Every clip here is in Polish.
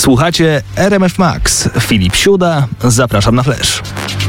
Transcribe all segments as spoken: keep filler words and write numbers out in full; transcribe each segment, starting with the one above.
Słuchacie R M F Max. Filip Siuda, zapraszam na Flash.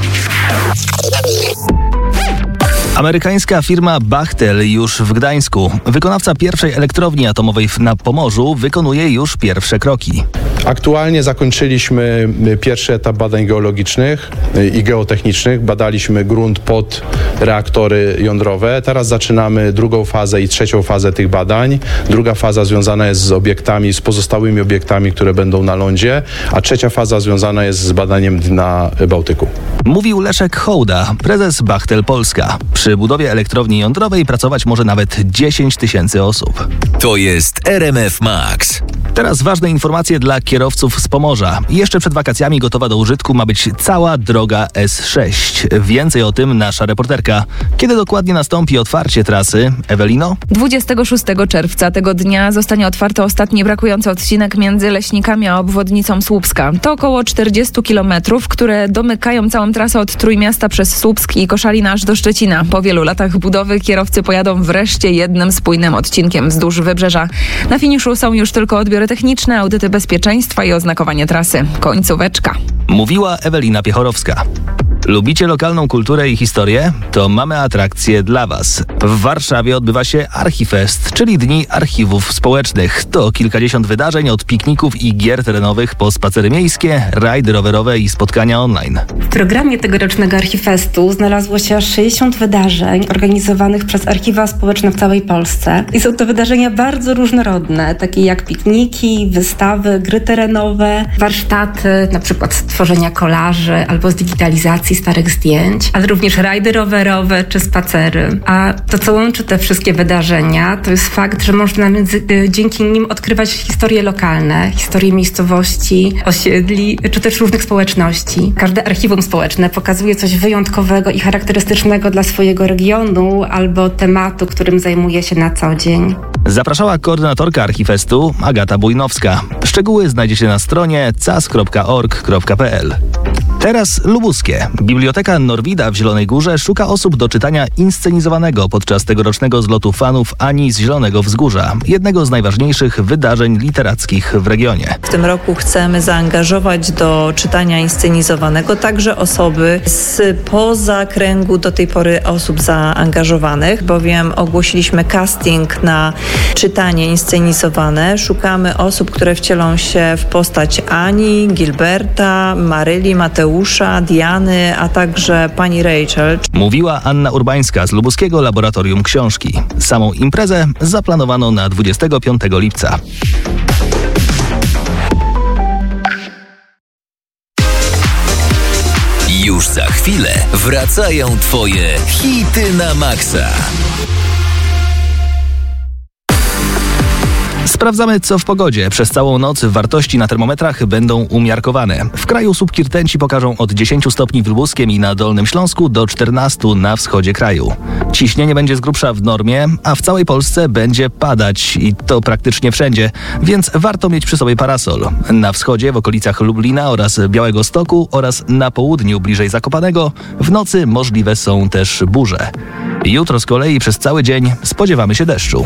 Amerykańska firma Bechtel już w Gdańsku. Wykonawca pierwszej elektrowni atomowej na Pomorzu wykonuje już pierwsze kroki. Aktualnie zakończyliśmy pierwszy etap badań geologicznych i geotechnicznych. Badaliśmy grunt pod reaktory jądrowe. Teraz zaczynamy drugą fazę i trzecią fazę tych badań. Druga faza związana jest z obiektami, z pozostałymi obiektami, które będą na lądzie, a trzecia faza związana jest z badaniem dna Bałtyku. Mówił Leszek Hołda, prezes Bechtel Polska. Przy budowie elektrowni jądrowej pracować może nawet dziesięć tysięcy osób. To jest R M F Max. Teraz ważne informacje dla kierowców z Pomorza. Jeszcze przed wakacjami gotowa do użytku ma być cała droga S sześć. Więcej o tym nasza reporterka. Kiedy dokładnie nastąpi otwarcie trasy? Ewelino? dwudziestego szóstego czerwca tego dnia zostanie otwarty ostatni brakujący odcinek między Leśnikami a obwodnicą Słupska. To około czterdzieści kilometrów, które domykają całą trasę od Trójmiasta przez Słupsk i Koszalina aż do Szczecina. Po wielu latach budowy kierowcy pojadą wreszcie jednym spójnym odcinkiem wzdłuż wybrzeża. Na finiszu są już tylko odbiory techniczne, audyty bezpieczeństwa i oznakowanie trasy. Końcóweczka. Mówiła Ewelina Piechorowska. Lubicie lokalną kulturę i historię? To mamy atrakcje dla Was. W Warszawie odbywa się Archifest, czyli Dni Archiwów Społecznych. To kilkadziesiąt wydarzeń od pikników i gier terenowych po spacery miejskie, rajdy rowerowe i spotkania online. W programie tegorocznego Archifestu znalazło się aż sześćdziesiąt wydarzeń organizowanych przez archiwa społeczne w całej Polsce. I są to wydarzenia bardzo różnorodne, takie jak pikniki, wystawy, gry terenowe, warsztaty, na przykład tworzenia kolaży albo z digitalizacji starych zdjęć, ale również rajdy rowerowe czy spacery. A to, co łączy te wszystkie wydarzenia, to jest fakt, że można między, dzięki nim odkrywać historie lokalne, historie miejscowości, osiedli, czy też różnych społeczności. Każde archiwum społeczne pokazuje coś wyjątkowego i charakterystycznego dla swojego regionu albo tematu, którym zajmuje się na co dzień. Zapraszała koordynatorka Archifestu Agata Bujnowska. Szczegóły znajdziecie na stronie c a s kropka org kropka p l. Teraz lubuskie. Biblioteka Norwida w Zielonej Górze szuka osób do czytania inscenizowanego podczas tegorocznego zlotu fanów Ani z Zielonego Wzgórza, jednego z najważniejszych wydarzeń literackich w regionie. W tym roku chcemy zaangażować do czytania inscenizowanego także osoby spoza kręgu do tej pory osób zaangażowanych, bowiem ogłosiliśmy casting na czytanie inscenizowane. Szukamy osób, które wcielą się w postać Ani, Gilberta, Maryli, Mateusza, Diany, a także pani Rachel. Mówiła Anna Urbańska z Lubuskiego Laboratorium Książki. Samą imprezę zaplanowano na dwudziestego piątego lipca. Już za chwilę wracają Twoje hity na maksa. Sprawdzamy, co w pogodzie. Przez całą noc wartości na termometrach będą umiarkowane. W kraju słupki rtęci pokażą od dziesięciu stopni w Lubuskiem i na Dolnym Śląsku do czternastu na wschodzie kraju. Ciśnienie będzie z grubsza w normie, a w całej Polsce będzie padać i to praktycznie wszędzie, więc warto mieć przy sobie parasol. Na wschodzie w okolicach Lublina oraz Białegostoku oraz na południu bliżej Zakopanego w nocy możliwe są też burze. Jutro z kolei przez cały dzień spodziewamy się deszczu.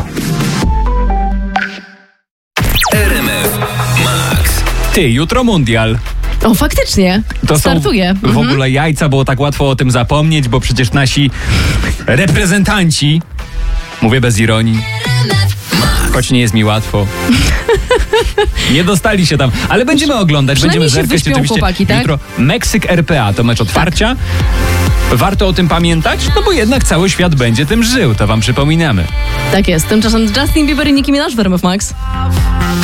R M F Max. Ty, jutro mundial. O, faktycznie. To startuje. są w mhm. ogóle jajca, było tak łatwo o tym zapomnieć, bo przecież nasi reprezentanci, mówię bez ironii, choć nie jest mi łatwo, nie dostali się tam, ale będziemy oglądać, będziemy zerkać oczywiście. Chłopaki, tak? Jutro Meksyk R P A, to mecz otwarcia. Tak. Warto o tym pamiętać, no bo jednak cały świat będzie tym żył, to wam przypominamy. Tak jest. Tymczasem Justin Bieber i Nicki Minaj w R M F Max.